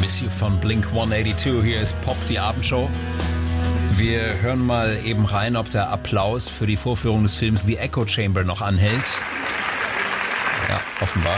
Miss You von Blink 182. Hier ist Pop, die Abendshow. Wir hören mal eben rein, ob der Applaus für die Vorführung des Films The Echo Chamber noch anhält. Ja, offenbar.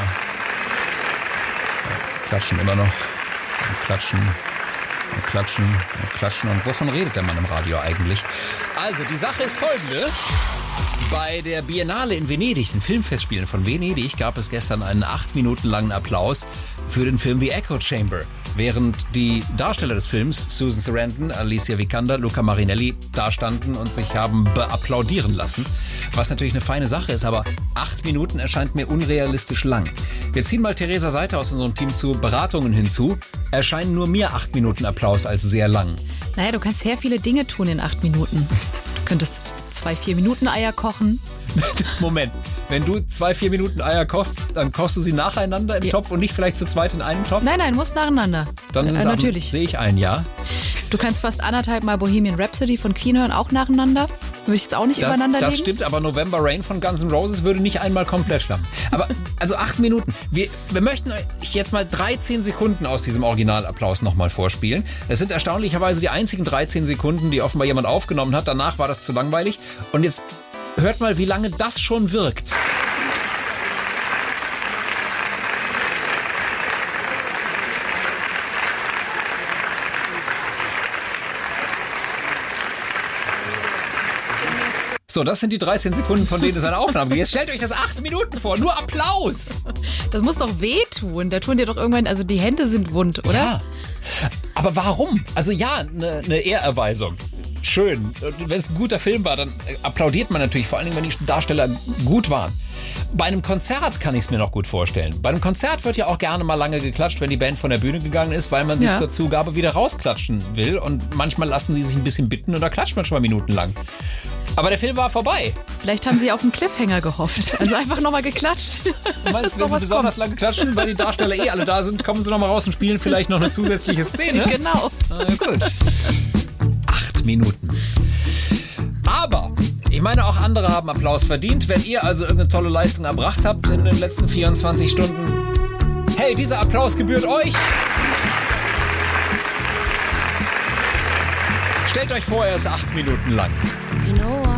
Sie klatschen immer noch. Und klatschen. Und klatschen. Und klatschen. Und wovon redet der Mann im Radio eigentlich? Also, die Sache ist folgende. Bei der Biennale in Venedig, den Filmfestspielen von Venedig, gab es gestern einen 8 Minuten langen Applaus für den Film The Echo Chamber. Während die Darsteller des Films, Susan Sarandon, Alicia Vikander, Luca Marinelli, da standen und sich haben beapplaudieren lassen. Was natürlich eine feine Sache ist, aber 8 Minuten erscheint mir unrealistisch lang. Wir ziehen mal Theresa Seiter aus unserem Team zu Beratungen hinzu. Erscheinen nur mir 8 Minuten Applaus als sehr lang. Naja, du kannst sehr viele Dinge tun in 8 Minuten. Du könntest 2 4-Minuten-Eier kochen. Moment, wenn du 2 4-Minuten-Eier kochst, dann kochst du sie nacheinander im Topf und nicht vielleicht zu zweit in einem Topf? Nein, musst nacheinander. Dann natürlich. Sehe ich ein, ja. Du kannst fast 1,5 Mal Bohemian Rhapsody von Queen hören, auch nacheinander. Würde ich jetzt auch nicht übereinander legen? Das stimmt, aber November Rain von Guns N' Roses würde nicht einmal komplett stammen. Aber, also 8 Minuten. Wir möchten euch jetzt mal 13 Sekunden aus diesem Originalapplaus nochmal vorspielen. Das sind erstaunlicherweise die einzigen 13 Sekunden, die offenbar jemand aufgenommen hat. Danach war das zu langweilig. Und jetzt hört mal, wie lange das schon wirkt. So, das sind die 13 Sekunden, von denen es eine Aufnahme gibt. Jetzt stellt euch das 8 Minuten vor, nur Applaus. Das muss doch wehtun. Da tun dir doch irgendwann, also die Hände sind wund, oder? Ja, aber warum? Also ja, eine Ehrerweisung. Schön. Wenn es ein guter Film war, dann applaudiert man natürlich, vor allen Dingen, wenn die Darsteller gut waren. Bei einem Konzert kann ich es mir noch gut vorstellen. Bei einem Konzert wird ja auch gerne mal lange geklatscht, wenn die Band von der Bühne gegangen ist, weil man sich zur Zugabe wieder rausklatschen will. Und manchmal lassen sie sich ein bisschen bitten und da klatscht man schon mal minutenlang. Aber der Film war vorbei. Vielleicht haben sie auf einen Cliffhanger gehofft. Also einfach nochmal geklatscht. Du meinst, wenn sie besonders lange klatschen, weil die Darsteller alle da sind, kommen sie nochmal raus und spielen vielleicht noch eine zusätzliche Szene? Genau. Na gut. 8 Minuten. Aber ich meine, auch andere haben Applaus verdient. Wenn ihr also irgendeine tolle Leistung erbracht habt in den letzten 24 Stunden, hey, dieser Applaus gebührt euch. Stellt euch vor, er ist 8 Minuten lang.